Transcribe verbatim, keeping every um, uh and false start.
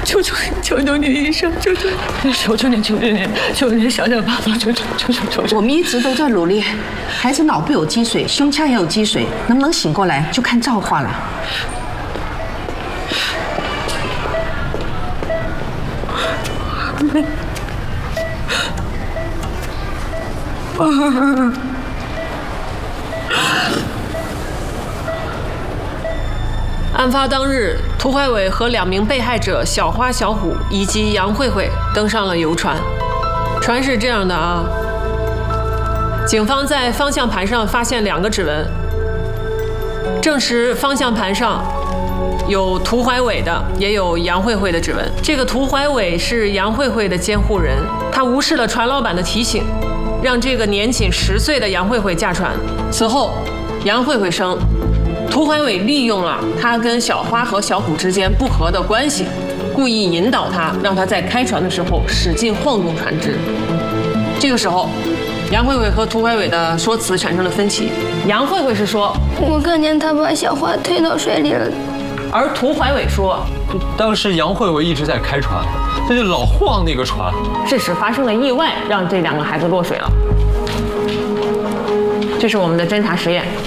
求求你，求求你，医生，求求你，求求你，求求你，求求你想想办法，求求求求求求！ 我们一直都在努力，孩子脑部有积水，胸腔也有积水，能不能醒过来就看造化了。 案发当日，涂怀伟和两名被害者小花、小虎以及杨慧慧登上了游船。船是这样的啊，警方在方向盘上发现两个指纹，证实方向盘上有涂怀伟的，也有杨慧慧的指纹。这个涂怀伟是杨慧慧的监护人，他无视了船老板的提醒，让这个年仅十岁的杨慧慧驾船。此后，杨慧慧称，涂怀伟利用了他跟小花和小虎之间不和的关系，故意引导他，让他在开船的时候使劲晃动船只。这个时候，杨慧慧和涂怀伟的说辞产生了分歧。杨慧慧是说， 我看见他把小花推到水里了， 而涂怀伟说， 当时杨慧慧一直在开船，他就老晃那个船。 这时发生了意外，让这两个孩子落水了。这是我们的侦查实验。